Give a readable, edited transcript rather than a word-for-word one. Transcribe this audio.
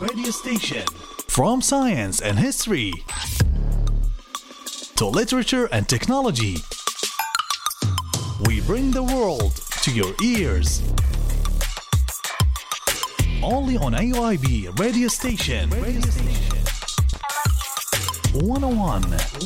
radio station. From science and history to literature and technology, we bring the world to your ears. Only on AIB radio station. 101